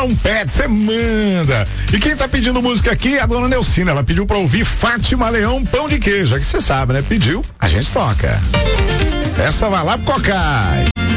um pet, você manda. E quem tá pedindo música aqui é a dona Nelcina. Ela pediu pra ouvir Fátima Leão, Pão de Queijo. É que você sabe, né? Pediu, a gente toca. Essa vai lá pro Cocais.